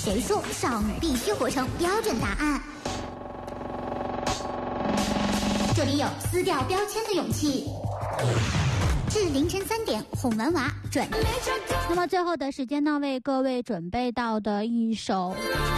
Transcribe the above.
谁说少女必须活成标准答案？这里有撕掉标签的勇气。至凌晨3点，哄完娃准。那么最后的时间呢，为各位准备到的一首